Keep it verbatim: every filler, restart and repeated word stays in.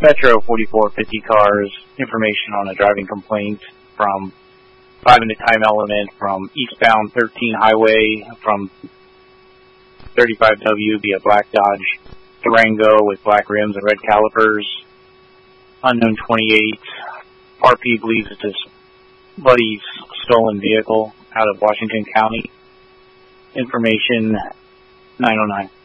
Metro forty-four fifty cars, information on a driving complaint from five minute time element from eastbound thirteen highway from thirty-five W via Black Dodge Durango with black rims and red calipers. Unknown twenty-eight. R P believes it's his buddy's stolen vehicle out of Washington County. Information nine oh nine.